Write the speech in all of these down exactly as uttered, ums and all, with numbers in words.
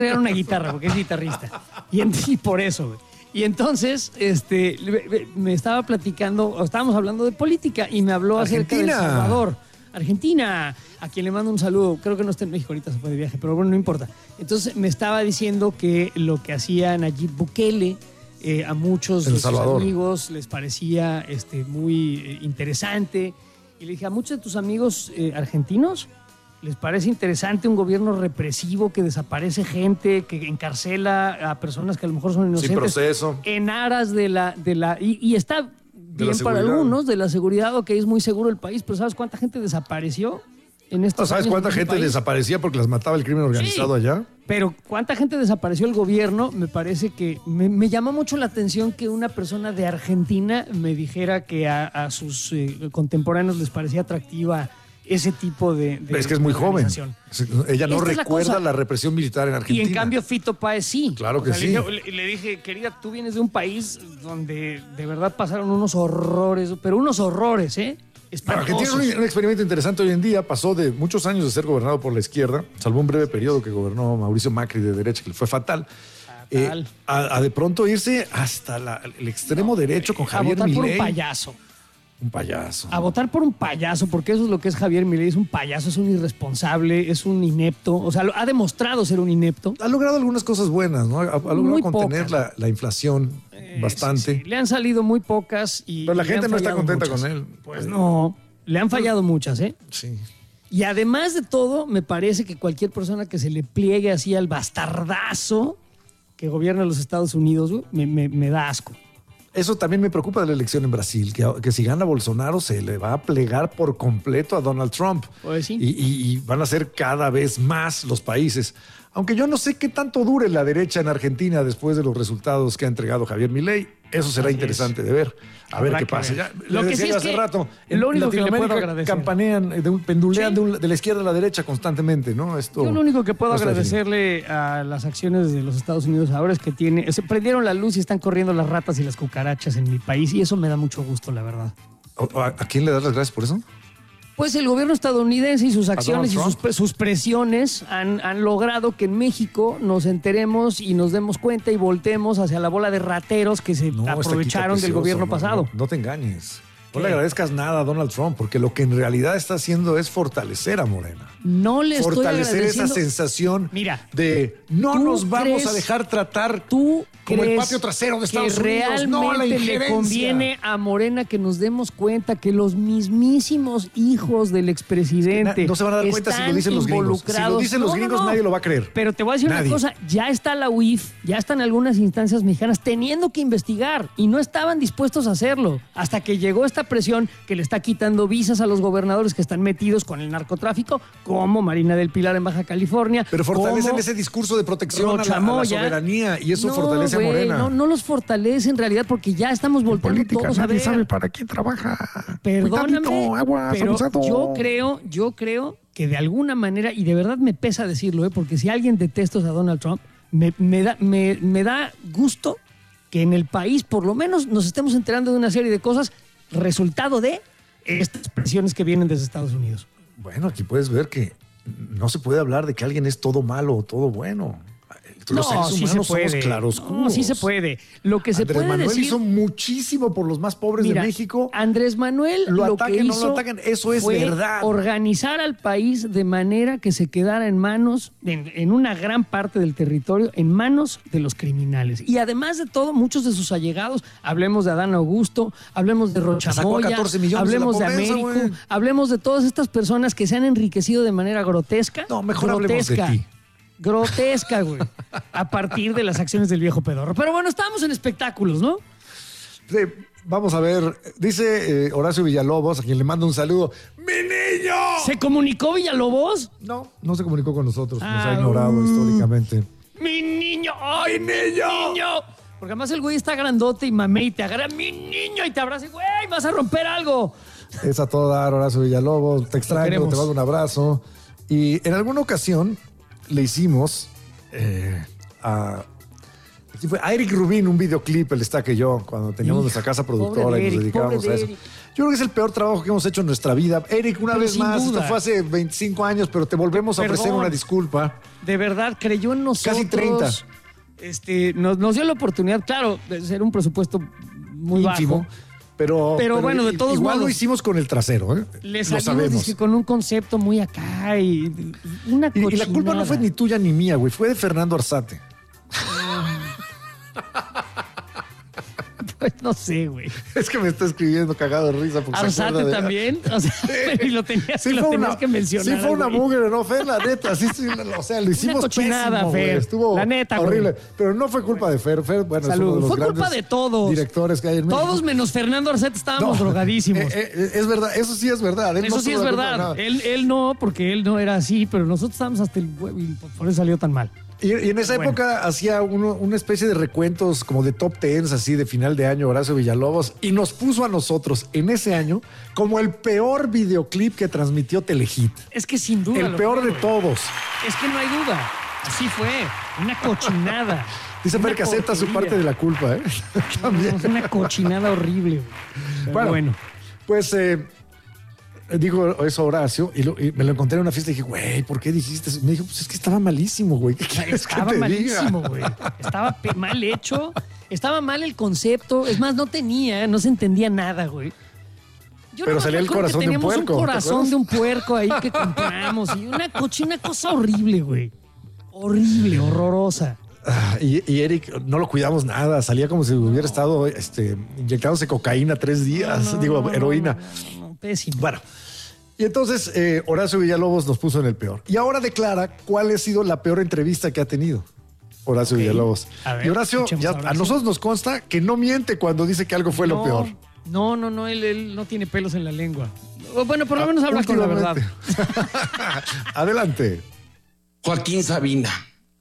era una guitarra, porque es guitarrista. Y, en, y por eso, güey. Y entonces, este, me estaba platicando, o estábamos hablando de política y me habló acerca de El Salvador. Argentina, a quien le mando un saludo. Creo que no está en México, ahorita se fue de viaje, pero bueno, no importa. Entonces me estaba diciendo que lo que hacía Nayib Bukele eh, a muchos de sus amigos les parecía este, muy eh, interesante. Y le dije, a muchos de tus amigos eh, argentinos les parece interesante un gobierno represivo que desaparece gente, que encarcela a personas que a lo mejor son inocentes. Sin proceso. En aras de la... De la y, y está... bien para algunos, de la seguridad, ok, es muy seguro el país, pero ¿sabes cuánta gente desapareció en estos ¿No sabes años cuánta en gente país? desaparecía porque las mataba el crimen organizado Sí, allá? Pero cuánta gente desapareció el gobierno, me parece que me, me llama mucho la atención que una persona de Argentina me dijera que a, a sus eh, contemporáneos les parecía atractiva ese tipo de, de Es que es muy joven. Ella no Esta recuerda la, la represión militar en Argentina. Y en cambio Fito Páez sí. Claro que o sea, sí. Le dije, le dije, querida, tú vienes de un país donde de verdad pasaron unos horrores, pero unos horrores, ¿eh? Argentina tiene un, un experimento interesante hoy en día. Pasó de muchos años de ser gobernado por la izquierda, salvo un breve periodo que gobernó Mauricio Macri de derecha, que le fue fatal. fatal. Eh, a, a de pronto irse hasta la, el extremo no, derecho con Javier Milei. A votar Milei. Por un payaso. Un payaso. A votar por un payaso, porque eso es lo que es Javier Milei. Es un payaso, es un irresponsable, es un inepto. O sea, ha demostrado ser un inepto. Ha logrado algunas cosas buenas, ¿no? Ha, ha logrado muy contener la, la inflación eh, bastante. Sí, sí. Le han salido muy pocas y. Pero la y gente no está contenta muchas. con él. Pues no. Le han fallado muchas, ¿eh? Sí. Y además de todo, me parece que cualquier persona que se le pliegue así al bastardazo que gobierna los Estados Unidos, me, me, me da asco. Eso también me preocupa de la elección en Brasil, que, que si gana Bolsonaro se le va a plegar por completo a Donald Trump. Pues sí. y, y, y van a ser cada vez más los países. Aunque yo no sé qué tanto dure la derecha en Argentina después de los resultados que ha entregado Javier Milei. Eso será Así interesante es. de ver. A Habrá ver qué pasa. Ver. Ya, lo que sí es hace que rato, lo único que le puedo agradecer. campanean, de un, pendulean sí. de, un, de la izquierda a la derecha constantemente, ¿no? Esto yo lo único que puedo no agradecerle a las acciones de los Estados Unidos ahora es que tiene, se prendieron la luz y están corriendo las ratas y las cucarachas en mi país y eso me da mucho gusto, la verdad. ¿A, a quién le das las gracias por eso? Pues el gobierno estadounidense y sus acciones y sus, sus presiones han, han logrado que en México nos enteremos y nos demos cuenta y voltemos hacia la bola de rateros que se no, aprovecharon del gobierno no, pasado. No, no te engañes. No ¿Qué? le agradezcas nada a Donald Trump, porque lo que en realidad está haciendo es fortalecer a Morena. No le estoy Fortalecer esa sensación Mira, de no nos vamos a dejar tratar tú como el patio trasero de Estados que Unidos. Realmente no la injerencia. Le conviene a Morena que nos demos cuenta que los mismísimos hijos del expresidente no, no se van a dar cuenta si lo dicen los gringos. Si lo dicen los gringos, no, no, no. nadie lo va a creer. Pero te voy a decir nadie. una cosa, ya está la U I F, ya están algunas instancias mexicanas teniendo que investigar y no estaban dispuestos a hacerlo hasta que llegó esta presión que le está quitando visas a los gobernadores que están metidos con el narcotráfico, como Marina del Pilar en Baja California. Pero fortalecen ese discurso de protección a la, a la soberanía y eso no, fortalece wey, a Morena. No, no los fortalece en realidad porque ya estamos volteando todos a ver. Nadie sabe para quién trabaja. Perdóname, Cuidadito, aguas, pero abusado. yo creo, yo creo que de alguna manera, y de verdad me pesa decirlo, ¿eh? porque si alguien detesta a Donald Trump, me, me, da, me, me da gusto que en el país por lo menos nos estemos enterando de una serie de cosas resultado de estas presiones que vienen desde Estados Unidos. Bueno, aquí puedes ver que no se puede hablar de que alguien es todo malo o todo bueno. Los no, seres sí humanos se puede. somos claroscuros. No, sí se puede. Lo que se Andrés puede Manuel decir, hizo muchísimo por los más pobres mira, de México. Andrés Manuel lo, lo ataquen, que no hizo lo ataquen, eso es fue verdad. organizar al país de manera que se quedara en manos, en, en una gran parte del territorio, en manos de los criminales. Y además de todo, muchos de sus allegados, hablemos de Adán Augusto, hablemos de Rocha Moya, hablemos de, de Américo, wey. hablemos de todas estas personas que se han enriquecido de manera grotesca. No, mejor grotesca. hablemos de ti. Grotesca, güey, a partir de las acciones del viejo pedorro. Pero bueno, estábamos en espectáculos, ¿no? Sí, vamos a ver. Dice eh, Horacio Villalobos, a quien le mando un saludo. ¡Mi niño! ¿Se comunicó Villalobos? No, no se comunicó con nosotros. Ah, nos ha ignorado uh, históricamente. ¡Mi niño! ¡Ay, ¡Mi niño! niño! Porque además el güey está grandote y mamé y te agarra ¡mi niño! Y te abraza y güey, vas a romper algo. Es a todo dar, Horacio Villalobos. Te extraño, te mando un abrazo. Y en alguna ocasión le hicimos eh, a... Sí, fue a Eric Rubin, un videoclip, el está que yo, cuando teníamos Hijo, nuestra casa productora y nos Eric, dedicábamos a eso. Eric. Yo creo que es el peor trabajo que hemos hecho en nuestra vida. Eric, una pero vez más, duda. Esto fue hace veinticinco años, pero te volvemos a Perdón, ofrecer una disculpa. De verdad, creyó en nosotros. Casi treinta. Este, nos, nos dio la oportunidad, claro, de ser un presupuesto muy íntimo. Bajo. Pero, pero, pero bueno, de todos igual modos. lo hicimos con el trasero, ¿eh? Le salimos con un concepto muy acá y una cochinada. Y, y la culpa no fue ni tuya ni mía, güey. Fue de Fernando Arzate. Pues no sé, güey. Es que me está escribiendo cagado de risa. ¿Arzate de... también? O sea, y lo tenías, sí lo tenías una, que mencionar. Sí fue una mugre, ¿no, Fer? La neta, sí, sí, o sea, lo hicimos cochinada, pésimo, Fer. Estuvo la neta, horrible. Güey. Pero no fue culpa de Fer. Fer, bueno, Salud. Es uno de los fue culpa de todos. Directores que hay en México. Todos menos Fernando Arzate estábamos no, drogadísimos. Eh, eh, es verdad, eso sí es verdad. Él eso no sí es verdad. Él, él no, porque él no era así, pero nosotros estábamos hasta el huevo y por eso salió tan mal. Y, y en esa bueno. época hacía uno, una especie de recuentos como de top tens, así de final de año, Horacio Villalobos, y nos puso a nosotros en ese año como el peor videoclip que transmitió Telehit. Es que sin duda. El peor fue, de todos. Es que no hay duda. Así fue. Una cochinada. Dice Fer que acepta su parte de la culpa, ¿eh? También. Es una cochinada horrible. Bueno, bueno, pues... Eh, digo eso Horacio y, lo, y me lo encontré en una fiesta y dije, güey, ¿por qué dijiste eso? Me dijo, pues es que estaba malísimo, güey. ¿Qué quieres estaba que te malísimo, diga? güey. Estaba mal hecho, estaba mal el concepto. Es más, no tenía, no se entendía nada, güey. Yo Pero no salía el corazón de un puerco. Un corazón de un puerco ahí que compramos y una cochina cosa horrible, güey. Horrible, horrorosa. Ah, y, y Eric, no lo cuidamos nada. Salía como si hubiera no. estado este, inyectándose cocaína tres días, no, no, digo, no, heroína. No, no, no, pésimo. Bueno, y entonces eh, Horacio Villalobos nos puso en el peor. Y ahora declara cuál ha sido la peor entrevista que ha tenido Horacio okay. Villalobos. Ver, y Horacio, ya, a, Horacio, a nosotros nos consta que no miente cuando dice que algo fue no, lo peor. No, no, no, él, él no tiene pelos en la lengua. Bueno, por lo menos ah, habla con la verdad. Adelante. Joaquín Sabina.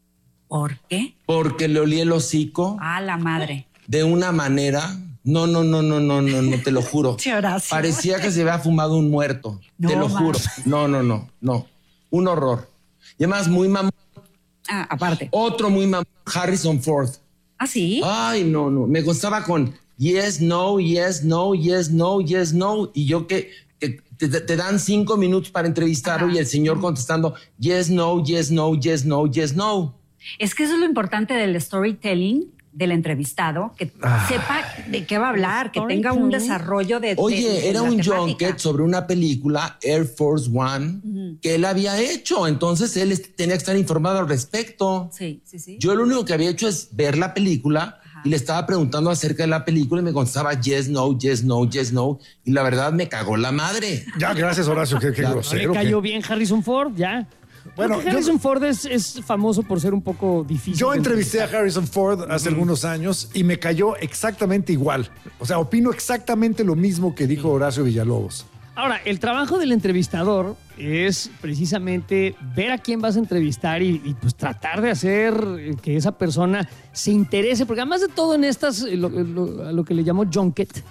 ¿Por qué? Porque le olí el hocico. A la madre. De una manera... No, no, no, no, no, no, no, te lo juro. Parecía que se había fumado un muerto. No, te lo más. juro. No, no, no, no. Un horror. Y además muy mamón. Ah, aparte. Otro muy mamón, Harrison Ford. ¿Ah, sí? Ay, no, no. Me costaba con yes, no, yes, no, yes, no, yes, no. Y yo que, que te, te dan cinco minutos para entrevistarlo Ajá. y el señor contestando yes, no, yes, no, yes, no, yes, no. Es que eso es lo importante del storytelling del entrevistado, que ah. sepa de qué va a hablar, que tenga un desarrollo de... Oye, de, de era un junket sobre una película, Air Force One, uh-huh. que él había hecho. Entonces él tenía que estar informado al respecto. Sí, sí, sí. Yo lo único que había hecho es ver la película Ajá. y le estaba preguntando acerca de la película y me contestaba yes, no, yes, no, yes, no. Y la verdad me cagó la madre. Ya, gracias, Horacio. Qué, qué grosero. ¿Le cayó ¿qué? bien Harrison Ford? Ya. Bueno, Creo que Harrison yo, Ford es, es famoso por ser un poco difícil. Yo entrevisté a Harrison Ford hace uh-huh. algunos años y me cayó exactamente igual. O sea, opino exactamente lo mismo que dijo Horacio Villalobos. Ahora, el trabajo del entrevistador es precisamente ver a quién vas a entrevistar y, y pues tratar de hacer que esa persona se interese, porque además de todo en estas, lo, lo, a lo que le llamó junket,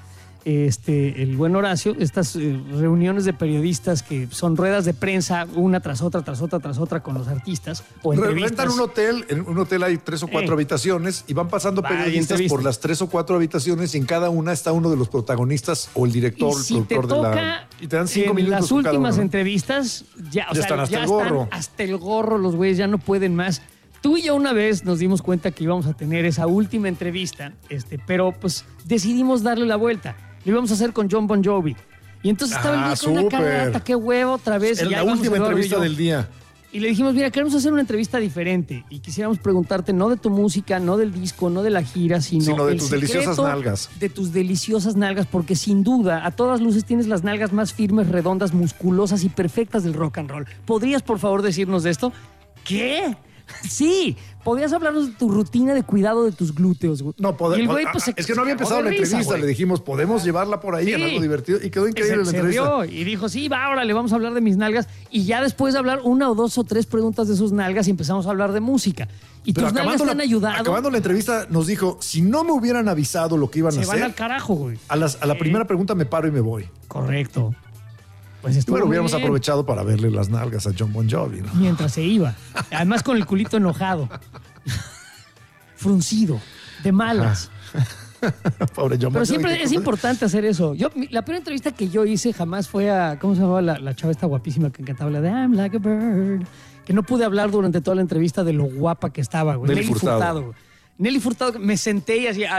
Este, el buen Horacio, estas eh, reuniones de periodistas que son ruedas de prensa una tras otra, tras otra, tras otra con los artistas o entrevistas. Rentan un hotel, en un hotel hay tres o cuatro eh. habitaciones y van pasando Va, periodistas por las tres o cuatro habitaciones y en cada una está uno de los protagonistas o el director, y si el productor te toca, de la... Y te dan cinco en minutos las últimas cada uno, ¿no? entrevistas ya, o ya sea, están hasta ya el gorro. Están hasta el gorro, los güeyes ya no pueden más. Tú y yo una vez nos dimos cuenta que íbamos a tener esa última entrevista, este, pero pues decidimos darle la vuelta. Lo íbamos a hacer con John Bon Jovi. Y entonces estaba ah, el día con una carata, qué huevo, otra vez. En la última entrevista del día. Y le dijimos, mira, queremos hacer una entrevista diferente. Y quisiéramos preguntarte no de tu música, no del disco, no de la gira, sino, sino de el tus deliciosas nalgas. De tus deliciosas nalgas, porque sin duda, a todas luces tienes las nalgas más firmes, redondas, musculosas y perfectas del rock and roll. ¿Podrías, por favor, decirnos de esto? ¿Qué? Sí, podías hablarnos de tu rutina de cuidado de tus glúteos. No, pod- güey, pues, ah, es que no había empezado la entrevista, risa, le dijimos, podemos llevarla por ahí sí. en algo divertido y quedó increíble se, la entrevista. Se rió y dijo, sí, va, ahora le vamos a hablar de mis nalgas y ya después de hablar una o dos o tres preguntas de sus nalgas y empezamos a hablar de música. Y Pero tus nalgas te han ayudado. Acabando la entrevista nos dijo, si no me hubieran avisado lo que iban se a hacer. Se van al carajo, güey. A, las, a la eh. primera pregunta me paro y me voy. Correcto. Pues bueno, hubiéramos bien. aprovechado para verle las nalgas a John Bon Jovi, ¿no? Mientras se iba. Además con el culito enojado. Fruncido. de malas. Pobre John Pero McEnroe, siempre ¿qué es cosa? importante hacer eso. Yo, mi- la primera entrevista que yo hice jamás fue a, ¿cómo se llamaba la, la chava esta guapísima que cantaba la de I'm like a bird? Que no pude hablar durante toda la entrevista de lo guapa que estaba, güey. Nelly Furtado. güey. Nelly Furtado, me senté y así.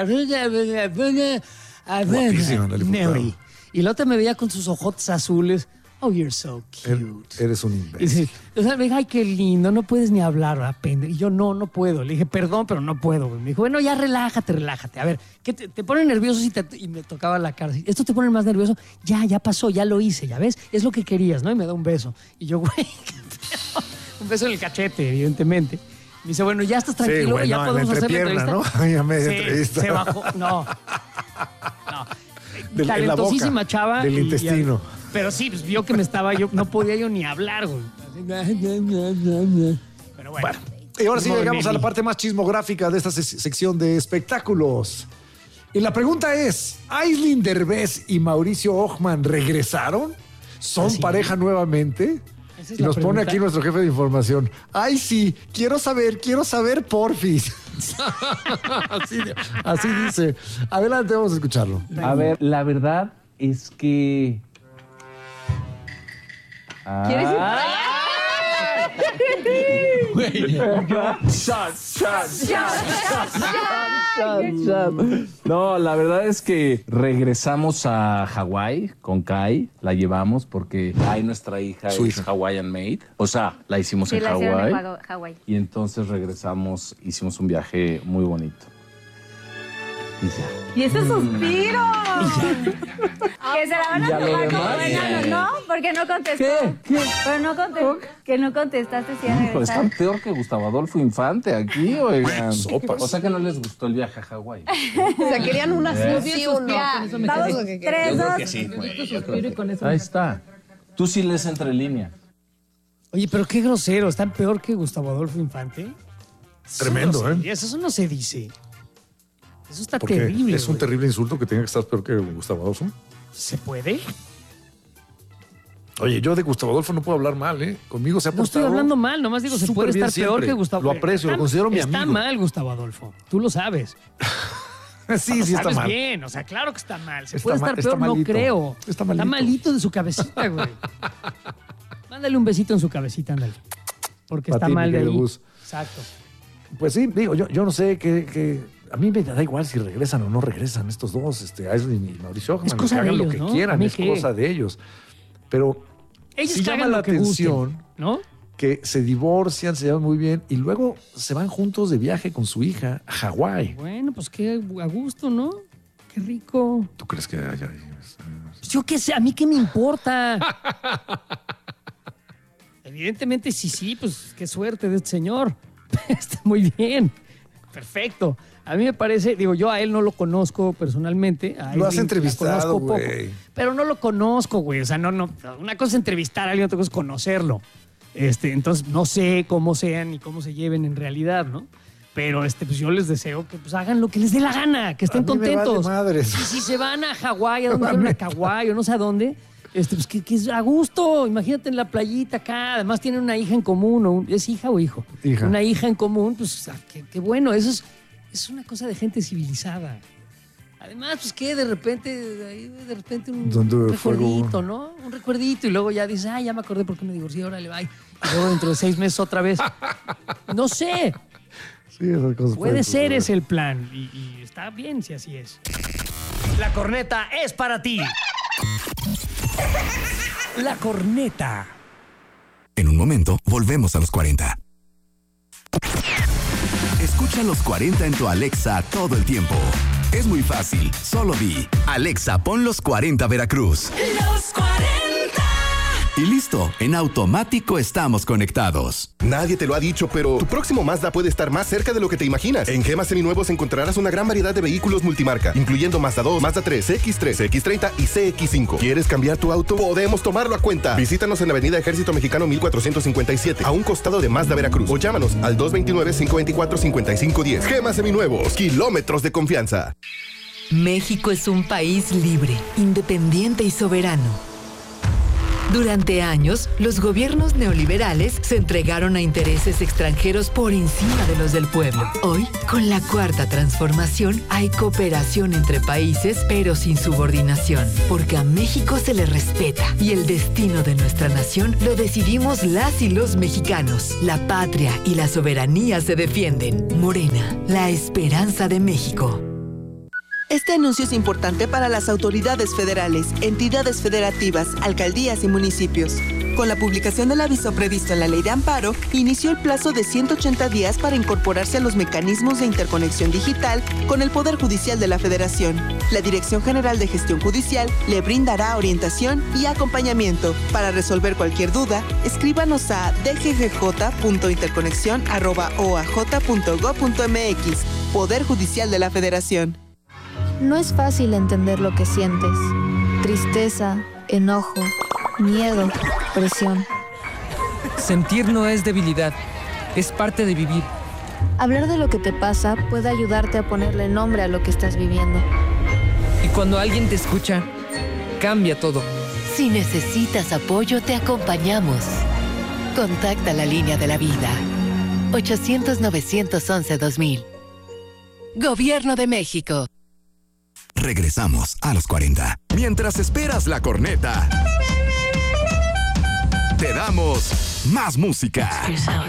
Guapísima, Nelly Furtado. Nelly. Y la otra me veía con sus ojotes azules. Oh, you're so Er- cute. Eres un Y imbécil. dice, o sea, me dijo, ay, qué lindo, no puedes ni hablar, ¿verdad, pendejo? Y yo, no, no puedo. Le dije, perdón, pero no puedo. güey. Me dijo, bueno, ya relájate, relájate. A ver, ¿qué te, te pone nervioso? Si te, y me tocaba la cara. así, ¿esto te pone más nervioso? Ya, ya pasó, ya lo hice, ¿ya ves? Es lo que querías, ¿no? Y me da un beso. Y yo, güey, qué pedo. Un beso en el cachete, evidentemente. Me dice, bueno, ya estás tranquilo, güey, ya no, en la podemos hacer la entrepierna, entrevista. ¿no? Ya media Sí, entrevista. se bajó, no. No. Del- en la boca, Talentosísima chava. del y- intestino. pero sí, pues vio que me estaba yo, no podía yo ni hablar, güey. Pero bueno. Bueno, y ahora sí Modo llegamos a la Nelly. parte más chismográfica de esta se- sección de espectáculos. Y la pregunta es, ¿Aislinn Derbez y Mauricio Ockman regresaron? ¿Son ¿Ah, sí? pareja nuevamente? Esa es Y la nos pone pregunta. aquí nuestro jefe de información. Ay, sí, quiero saber, quiero saber, porfis. así, así dice. Adelante, vamos a escucharlo. A ver, la verdad es que. ¿Quieres ir? Shot, shot, shot, shot, shot. No, la verdad es que regresamos a Hawái con Kai, la llevamos porque Kai, nuestra hija, Su es hija. Hawaiian Made. O sea, la hicimos Sí, en la hicieron en Hawái. Hawa- Hawái. Y entonces regresamos, hicimos un viaje muy bonito. Y ya. ¿Y ese suspiro? Que se la van a ¿Ya lo tomar como demás? veneno, ¿no? Porque no contestó. ¿Qué? ¿Qué? Pero no contestó. Que no contestaste si era Hijo, están peor que Gustavo Adolfo Infante aquí, oigan. Sopas. O sea que no les gustó el viaje a Hawái. O sea, querían una sí, sí o no. Ya, vamos, tres, dos. Ahí está. Tú sí lees entre líneas. Oye, pero qué grosero, están peor que Gustavo Adolfo Infante. Eso Tremendo, no se- ¿eh? Eso no se dice. Eso está Porque terrible. es un güey. terrible insulto que tenga que estar peor que Gustavo Adolfo. ¿Se puede? Oye, yo de Gustavo Adolfo no puedo hablar mal, ¿eh? Conmigo se ha No estoy portado hablando mal, nomás digo, se súper puede bien estar peor siempre. que Gustavo. Lo aprecio, lo Está- considero mi Está amigo. mal Gustavo Adolfo, tú lo sabes. Sí, Lo sí está sabes mal. bien, o sea, claro que está mal. Se Está puede mal- estar está peor, no malito. creo. Está malito. malito de su cabecita, güey. Mándale un besito en su cabecita, ándale. Porque Pa' está ti, mal mi de ahí. querido Gus. Exacto. Pues sí, digo, yo, yo no sé qué, qué- a mí me da igual si regresan o no regresan estos dos, este, Aislinn y Mauricio Ockman, Es cosa que de hagan lo ellos, que ¿no? ¿A quieran, mí es qué? cosa de ellos. Pero Ellos sí que llama hagan la lo que gusten, atención ¿no? que se divorcian, se llevan muy bien y luego se van juntos de viaje con su hija a Hawái. Bueno, pues qué a gusto, ¿no? Qué rico. ¿Tú crees que haya? Pues yo qué sé, a mí qué me importa. Evidentemente, sí, sí, pues qué suerte de este señor. Está muy bien. Perfecto. A mí me parece, digo, yo a él no lo conozco personalmente. A Lo has Aislinn la entrevistado, conozco poco, güey. pero no lo conozco, güey. O sea, no, no. Una cosa es entrevistar a alguien, otra cosa es conocerlo. Este, entonces, no sé cómo sean ni cómo se lleven en realidad, ¿no? Pero este, pues yo les deseo que pues, hagan lo que les dé la gana, que estén A mí me vale contentos. madres. Y si se van a Hawái, a donde fueron a Kauai o no sé a dónde, este, pues que, que es a gusto. Imagínate en la playita acá. Además tienen una hija en común. O un- ¿Es hija o hijo? Hija. Una hija en común. Pues ah, qué, qué bueno. Eso es, es una cosa de gente civilizada. Además, pues que de repente, ahí, de repente un, Donde un fuego. recuerdito, ¿no? Un recuerdito. Y luego ya dices, ah, ya me acordé por qué me divorcié, órale, bye. Y luego dentro de seis meses otra vez. No sé. Sí, esas cosas Puede pueden ser suceder. ese el plan. Y, y está bien si así es. La corneta es para ti. La corneta. En un momento, volvemos a los cuarenta. Escucha los cuarenta en tu Alexa todo el tiempo. Es muy fácil, solo di, Alexa, pon los cuarenta Veracruz. Los cuarenta. Y listo, en automático estamos conectados. Nadie te lo ha dicho, pero tu próximo Mazda puede estar más cerca de lo que te imaginas. En Gema Seminuevos encontrarás una gran variedad de vehículos multimarca, incluyendo Mazda dos, Mazda tres, C X tres, C X treinta y C X cinco. ¿Quieres cambiar tu auto? Podemos tomarlo a cuenta. Visítanos en la avenida Ejército Mexicano mil cuatrocientos cincuenta y siete, a un costado de Mazda Veracruz. O llámanos al dos veintinueve, cinco veinticuatro, cincuenta y cinco diez. Gema Seminuevos, kilómetros de confianza. México es un país libre, independiente y soberano. Durante años, los gobiernos neoliberales se entregaron a intereses extranjeros por encima de los del pueblo. Hoy, con la cuarta transformación, hay cooperación entre países, pero sin subordinación, porque a México se le respeta y el destino de nuestra nación lo decidimos las y los mexicanos. La patria y la soberanía se defienden. Morena, la esperanza de México. Este anuncio es importante para las autoridades federales, entidades federativas, alcaldías y municipios. Con la publicación del aviso previsto en la Ley de Amparo, inició el plazo de ciento ochenta días para incorporarse a los mecanismos de interconexión digital con el Poder Judicial de la Federación. La Dirección General de Gestión Judicial le brindará orientación y acompañamiento. Para resolver cualquier duda, escríbanos a d g g j punto interconexión arroba o a j punto gob punto m x. Poder Judicial de la Federación. No es fácil entender lo que sientes. Tristeza, enojo, miedo, presión. Sentir no es debilidad, es parte de vivir. Hablar de lo que te pasa puede ayudarte a ponerle nombre a lo que estás viviendo. Y cuando alguien te escucha, cambia todo. Si necesitas apoyo, te acompañamos. Contacta la línea de la vida. ochocientos, novecientos once, dos mil. Gobierno de México. Regresamos a los cuarenta. Mientras esperas la corneta, te damos más música.